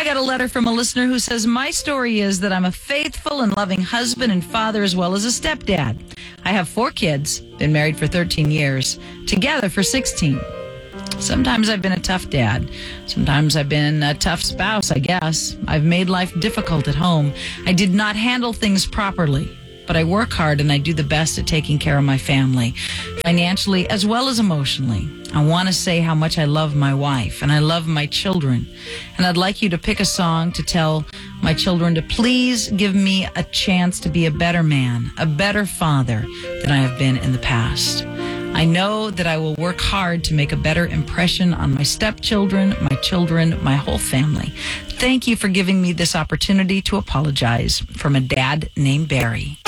I got a letter from a listener who says, my story is that I'm a faithful and loving husband and father as well as a stepdad. I have 4 kids, been married for 13 years, together for 16. Sometimes I've been a tough dad. Sometimes I've been a tough spouse, I guess. I've made life difficult at home. I did not handle things properly, but I work hard and I do the best at taking care of my family, financially as well as emotionally. I want to say how much I love my wife and I love my children. And I'd like you to pick a song to tell my children to please give me a chance to be a better man, a better father than I have been in the past. I know that I will work hard to make a better impression on my stepchildren, my children, my whole family. Thank you for giving me this opportunity to apologize. From a dad named Barry.